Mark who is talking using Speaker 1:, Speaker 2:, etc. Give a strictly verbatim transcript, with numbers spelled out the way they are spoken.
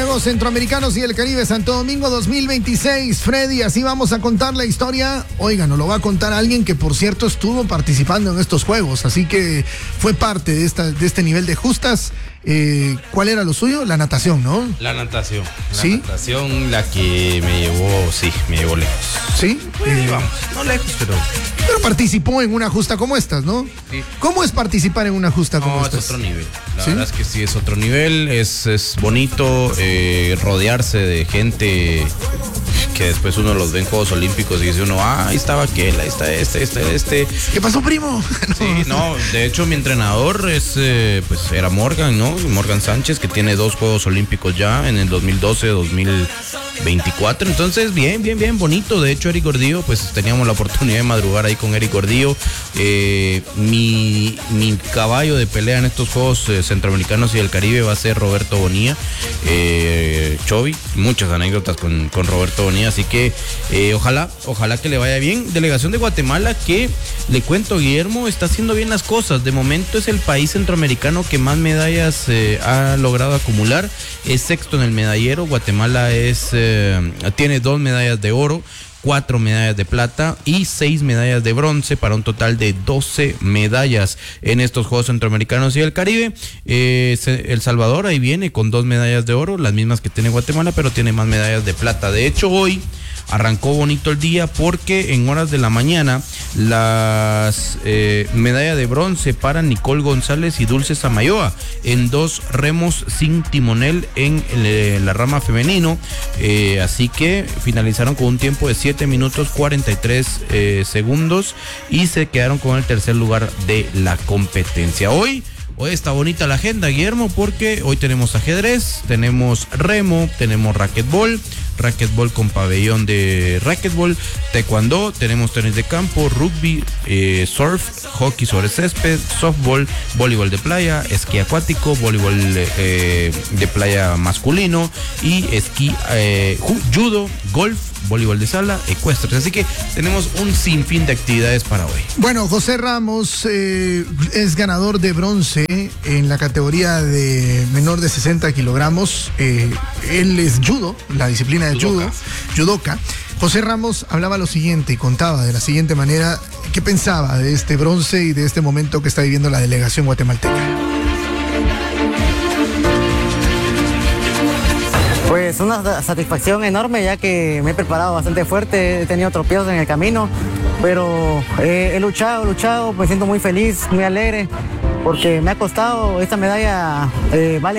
Speaker 1: Juegos Centroamericanos y el Caribe Santo Domingo dos mil veintiséis. Freddy, así vamos a contar la historia. Oiga, nos lo va a contar alguien que, por cierto, estuvo participando en estos juegos, así que fue parte de, esta, de este nivel de justas. Eh, ¿Cuál era lo suyo? La natación, ¿no?
Speaker 2: La natación. La
Speaker 1: ¿Sí?
Speaker 2: natación, la que me llevó, sí, me llevó lejos.
Speaker 1: ¿Sí?
Speaker 2: Pues, eh, vamos, no lejos, pero...
Speaker 1: Pero participó en una justa como estas, ¿no?
Speaker 2: Sí.
Speaker 1: ¿Cómo es participar en una justa como
Speaker 2: No,
Speaker 1: estas?
Speaker 2: es otro nivel. La
Speaker 1: ¿Sí?
Speaker 2: verdad es que sí, es otro nivel. Es, es bonito eh, rodearse de gente que después uno los ve en Juegos Olímpicos y dice uno, ah, ahí estaba aquel, ahí está este, este, este.
Speaker 1: ¿Qué pasó, primo?
Speaker 2: No. Sí, no, de hecho mi entrenador es, eh, pues era Morgan, ¿no? Morgan Sánchez, que tiene dos Juegos Olímpicos ya en el dos mil doce, dos mil veinticuatro. Entonces, bien, bien, bien, bonito. De hecho, Eric Gordillo, pues teníamos la oportunidad de madrugar ahí con Eric Gordillo. Eh, mi, mi caballo de pelea en estos Juegos eh, Centroamericanos y del Caribe va a ser Roberto Bonilla, eh, Chovy. Muchas anécdotas con, con Roberto Bonilla, así que eh, ojalá, ojalá que le vaya bien. Delegación de Guatemala que, le cuento, Guillermo, está haciendo bien las cosas. De momento es el país centroamericano que más medallas eh, ha logrado acumular. Es sexto en el medallero. Guatemala es eh, tiene dos medallas de oro, cuatro medallas de plata y seis medallas de bronce, para un total de doce medallas en estos Juegos Centroamericanos y del Caribe. Eh, El Salvador ahí viene con dos medallas de oro, las mismas que tiene Guatemala, pero tiene más medallas de plata. De hecho, hoy arrancó bonito el día porque en horas de la mañana las eh, medallas de bronce para Nicole González y Dulce Samayoa en dos remos sin timonel en el, la rama femenino, eh, así que finalizaron con un tiempo de siete minutos cuarenta y tres eh, segundos y se quedaron con el tercer lugar de la competencia. Hoy Hoy está bonita la agenda, Guillermo, porque hoy tenemos ajedrez, tenemos remo, tenemos racquetball, racquetball con pabellón de racquetball, taekwondo, tenemos tenis de campo, rugby, eh, surf, hockey sobre césped, softball, voleibol de playa, esquí acuático, voleibol eh, de playa masculino y esquí, eh, judo, golf, voleibol de sala, ecuestres. Así que tenemos un sinfín de actividades para hoy.
Speaker 1: Bueno, José Ramos eh, es ganador de bronce en la categoría de menor de sesenta kilogramos. Eh, él es judo, la disciplina de judo, judoka. José Ramos hablaba lo siguiente y contaba de la siguiente manera qué pensaba de este bronce y de este momento que está viviendo la delegación guatemalteca.
Speaker 3: Pues una satisfacción enorme, ya que me he preparado bastante fuerte, he tenido tropiezos en el camino, pero eh, he luchado, luchado, me siento muy feliz, muy alegre, porque me ha costado esta medalla, eh, vale